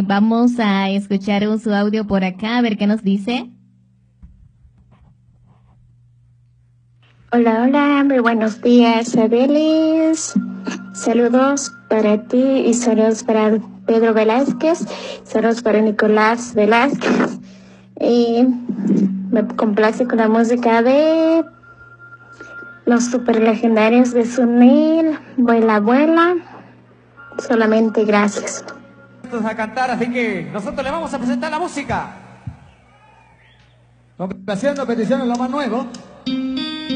vamos a escuchar su audio por acá, a ver qué nos dice. Hola, hola, muy buenos días, Abelis. Saludos para ti y saludos para Pedro Velázquez, saludos para Nicolás Velázquez. Y me complace con la música de los super legendarios de Sunil, Vuela, Vuela. Solamente gracias. A cantar, así que nosotros le vamos a presentar la música. Complaciendo peticiones lo más nuevo.